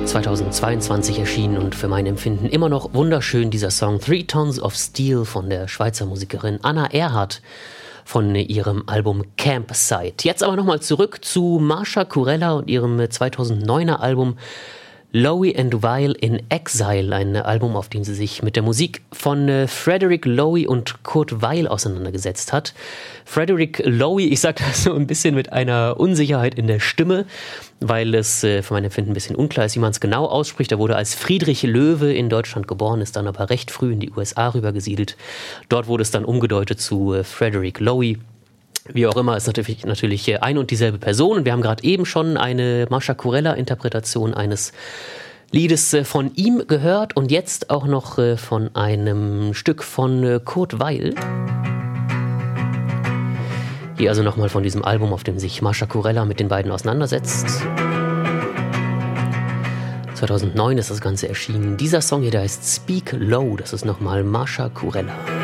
2022 erschienen und für mein Empfinden immer noch wunderschön, dieser Song Three Tons of Steel von der Schweizer Musikerin Anna Erhardt von ihrem Album Campsite. Jetzt aber nochmal zurück zu Marsha Kurella und ihrem 2009er Album Lowy and Weil in Exile, ein Album, auf dem sie sich mit der Musik von Frederick Lowy und Kurt Weil auseinandergesetzt hat. Frederick Lowy, ich sage das so ein bisschen mit einer Unsicherheit in der Stimme, weil es für mein Empfinden ein bisschen unklar ist, wie man es genau ausspricht. Er wurde als Friedrich Löwe in Deutschland geboren, ist dann aber recht früh in die USA rübergesiedelt. Dort wurde es dann umgedeutet zu Frederick Lowy. Wie auch immer, ist natürlich ein und dieselbe Person. Und wir haben gerade eben schon eine Marsha Kurella-Interpretation eines Liedes von ihm gehört und jetzt auch noch von einem Stück von Kurt Weil. Hier also nochmal von diesem Album, auf dem sich Marsha Kurella mit den beiden auseinandersetzt. 2009 ist das Ganze erschienen. Dieser Song hier, der heißt Speak Low. Das ist nochmal Marsha Kurella.